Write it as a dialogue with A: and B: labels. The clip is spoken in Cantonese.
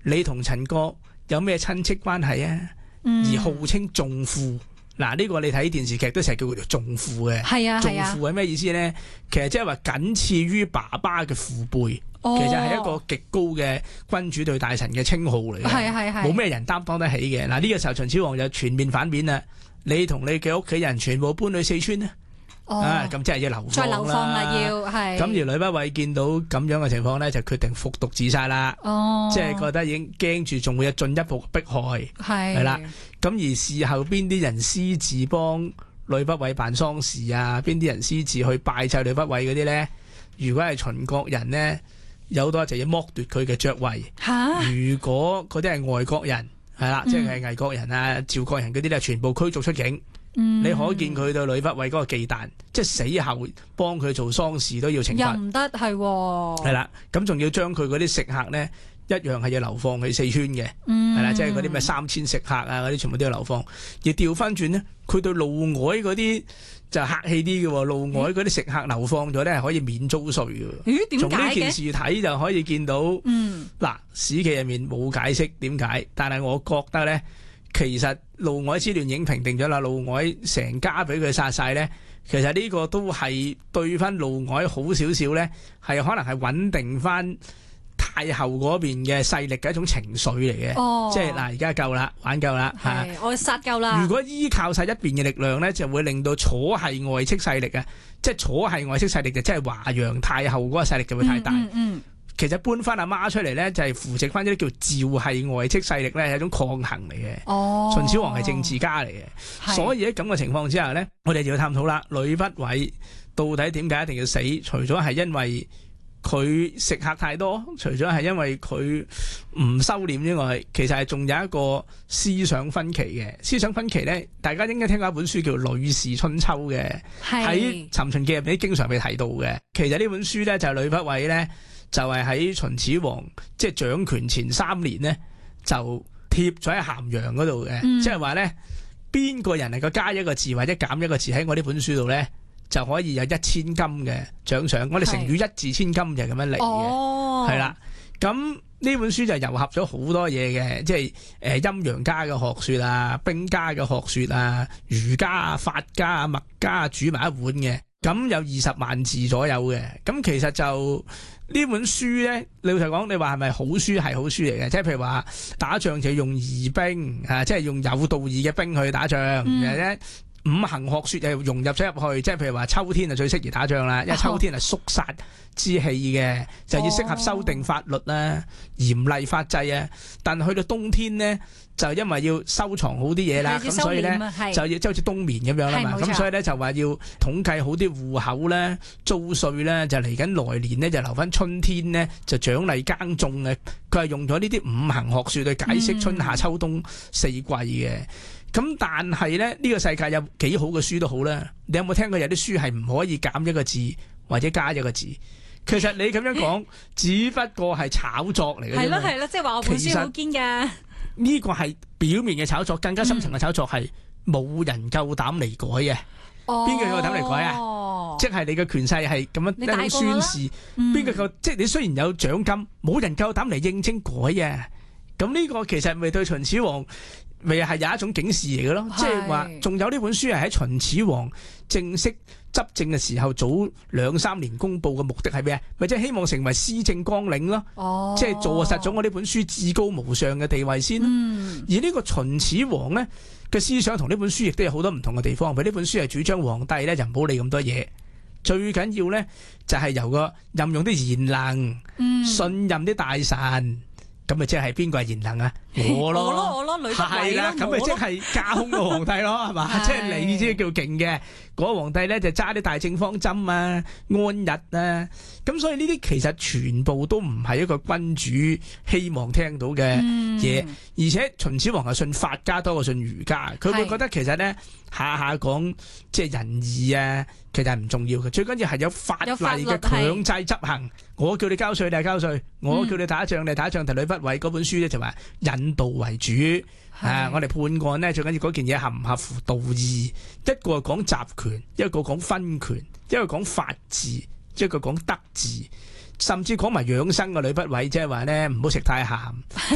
A: 你同陳國有咩親戚關係啊？而號稱仲父。嗱，呢個你睇電視劇都成日叫佢做仲父嘅。
B: 係啊，
A: 仲父係咩意思咧？其實即係話僅次於爸爸嘅父輩，其實係一個極高嘅君主對大臣嘅稱號嚟嘅。
B: 係
A: 冇咩人擔當得起嘅。嗱，呢個時候秦始皇就全面反面啦。你同你嘅屋企人全部搬去四川咧。咁即係要流放啦。
B: 再流放啦，要係。
A: 咁而呂不韋見到咁樣嘅情況咧，就決定服毒自殺啦。即係覺得已經驚住仲會有進一步迫害。係啦。咁而事後邊啲人私自幫呂不韋辦喪事啊？邊啲人私自去拜祭呂不韋嗰啲咧？如果係秦國人咧，有好多就要剝奪佢嘅爵位。如果嗰啲係外國人，係啦，即係魏國人啊、趙國人嗰啲咧，全部驅逐出境。你可見佢對呂不韋嗰個忌憚，即係死後幫佢做喪事都要懲罰。
B: 又唔得係喎。係
A: 啦，咁仲要將佢嗰啲食客咧，一樣係要流放去四川嘅。係啦，即係嗰啲咩3000食客啊，嗰啲全部都要流放。而調翻轉咧，佢對嫪毐嗰啲就客氣啲嘅喎。嫪毐嗰啲食客流放咗咧，係可以免租稅嘅。咦？點解嘅？從呢件事睇就可以見到。嗱，史記入面冇解釋點解，但係我覺得咧。其實嫪毐之亂已經平定咗啦，嫪毐成家俾佢殺晒咧，其實呢個都係對翻嫪毐好少少咧，係可能係穩定翻太后嗰邊嘅勢力嘅一種情緒嚟嘅。即係嗱，而家夠啦，玩夠啦嚇，
B: 我殺夠啦。如
A: 果依靠晒一邊嘅力量咧，就會令到楚系外戚勢力啊，即係楚系外戚勢力就即係華陽太后嗰個勢力就會太大。其實搬翻阿媽出嚟咧，就係扶植翻啲叫趙系外戚勢力咧，係一種抗衡嚟嘅。秦始皇係政治家嚟嘅，所以喺咁嘅情況之下咧，我哋就要探討啦。呂不韋到底點解一定要死？除咗係因為佢食客太多，除咗係因為佢唔收斂之外，其實係仲有一個思想分歧嘅。思想分歧咧，大家應該聽過一本書叫《呂氏春秋》嘅，喺《尋秦記》入面經常被提到嘅。其實呢本書咧就係呂不韋咧。就係喺秦始皇即係掌權前3年呢，就貼咗喺咸陽嗰度嘅，即係話呢，邊個人能夠加一個字或者減一個字喺我呢本書度呢，就可以有1000金嘅獎賞。我哋成語一字千金就係咁樣嚟嘅，係啦。咁呢本書就糅合咗好多嘢嘅，即係陰陽家嘅學說啊、兵家嘅學說啊、儒家啊、法家啊、墨家啊煮埋一碗嘅。咁有20萬字左右嘅。咁其實就呢本書咧，老實講，你話係咪好書？係好書嚟嘅。即係譬如話打仗就用義兵啊，即係用有道義嘅兵去打仗。然後咧5行學說又融入咗入去，即係譬如話秋天就最適宜打仗啦，因為秋天係肅殺之氣嘅，就要適合修訂法律啦、嚴厲法制啊。但去到冬天呢，就因為要收藏好啲嘢啦，咁所以咧就要即係好似冬眠咁樣啦嘛。咁所以咧就話要統計好啲戶口咧、租稅咧，就嚟緊來年呢，就留翻春天呢，就獎勵耕種嘅。佢係用咗呢啲5行學說去解釋春夏秋冬4季嘅。咁但係咧，呢個世界有幾好嘅書都好啦。你有冇聽過有啲書係唔可以減一個字或者加一個字？其實你咁樣講，只不過係炒作嚟嘅。係咯係咯，即係話我本書好堅㗎。呢個係表面嘅炒作，更加深層嘅炒作係冇人夠膽嚟改嘅。邊個夠膽嚟改啊？即係你嘅權勢係咁樣一種宣示。邊個夠？即係你雖然有獎金，冇人夠膽嚟應徵改啊！咁呢個其實咪對秦始皇咪係有一種警示嚟嘅咯，即係話仲有呢本書係喺秦始皇正式執政嘅時候早2-3年公佈嘅目的係咩啊？咪即係希望成為施政綱領咯，即係坐實咗我呢本書至高無上嘅地位先。而呢個秦始皇呢嘅思想同呢本書亦都有好多唔同嘅地方。譬如呢本書係主張皇帝呢就唔好理咁多嘢，最緊要呢就係由個任用啲賢能，信任啲大臣。咁咪即係邊個係賢能啊？我咯，呂不韋係啦，咁咪即係架空個皇帝咯，係嘛？即係你先叫勁嘅，嗰個皇帝咧就揸啲大政方針啊、安逸啊，咁所以呢啲其實全部都唔係一個君主希望聽到嘅嘢，而且秦始皇係信法家多過信儒家，佢會覺得其實咧下下講即係仁義啊，其實係唔重要嘅，最緊要係有法例嘅強制執行。我叫你交稅你係交稅，我叫你打仗你係打仗。但呂不韋嗰本書咧就話引導為主，我哋判案呢，最緊要嗰件嘢合唔合乎道義。一個係講集權，一個講分權，一個講法治，一個講德治，甚至講埋養生嘅呂不韋，即係話呢唔好食太鹹，